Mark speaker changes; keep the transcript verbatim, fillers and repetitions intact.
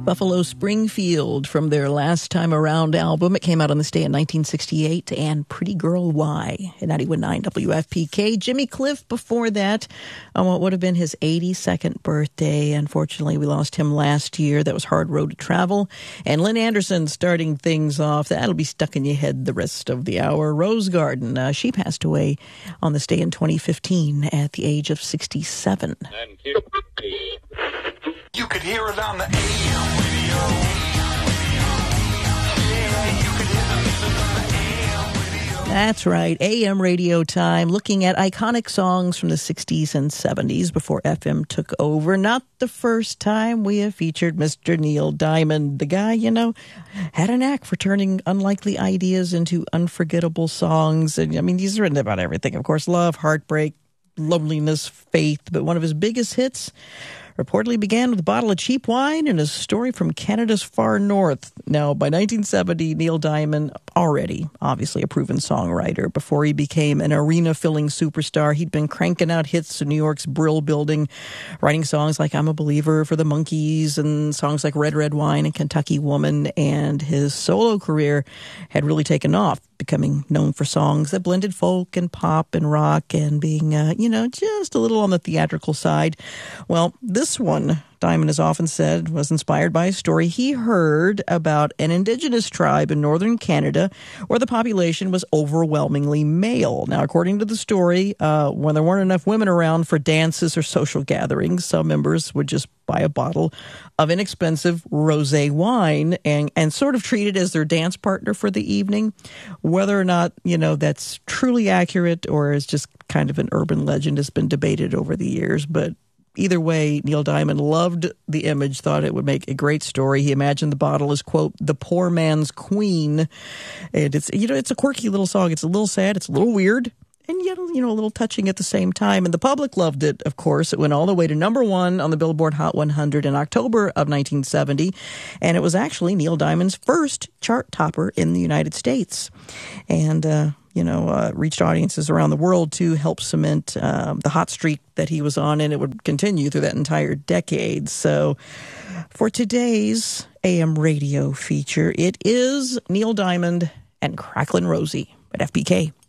Speaker 1: Buffalo Springfield from their Last Time Around album. It came out on this day in nineteen sixty-eight, and Pretty Girl Why at ninety-one point nine W F P K. Jimmy Cliff before that on what would have been his eighty-second birthday. Unfortunately, we lost him last year. That was Hard Road to Travel. And Lynn Anderson starting things off. That'll be stuck in your head the rest of the hour. Rose Garden. Uh, she passed away on this day in twenty fifteen at the age of sixty-seven.
Speaker 2: You could hear it on the A M radio. Yeah, you could hear the music on the A M radio.
Speaker 1: That's right, A M radio time, looking at iconic songs from the sixties and seventies before F M took over. Not the first time we have featured Mister Neil Diamond. The guy, you know, had a knack for turning unlikely ideas into unforgettable songs. And I mean, he's written about everything, of course, love, heartbreak, loneliness, faith. But one of his biggest hits reportedly began with a bottle of cheap wine and a story from Canada's far north. Now, by nineteen seventy, Neil Diamond, already obviously a proven songwriter, before he became an arena-filling superstar, he'd been cranking out hits in New York's Brill Building, writing songs like I'm a Believer for the Monkees and songs like Red, Red Wine and Kentucky Woman, and his solo career had really taken off, becoming known for songs that blended folk and pop and rock and being, uh, you know, just a little on the theatrical side. Well, this one, Diamond has often said, was inspired by a story he heard about an indigenous tribe in northern Canada where the population was overwhelmingly male. Now, according to the story, uh, when there weren't enough women around for dances or social gatherings, some members would just buy a bottle of inexpensive rosé wine and, and sort of treat it as their dance partner for the evening. Whether or not, you know, that's truly accurate or is just kind of an urban legend has been debated over the years, but either way, Neil Diamond loved the image, thought it would make a great story. He imagined the bottle as, quote, the poor man's queen. And it's, you know, it's a quirky little song. It's a little sad. It's a little weird. And yet, you know, a little touching at the same time. And the public loved it, of course. It went all the way to number one on the Billboard Hot one hundred in October of nineteen seventy. And it was actually Neil Diamond's first chart topper in the United States. And, uh, you know, uh, reached audiences around the world to help cement uh, the hot streak that he was on. And it would continue through that entire decade. So for today's A M radio feature, it is Neil Diamond and Cracklin' Rosie at F P K.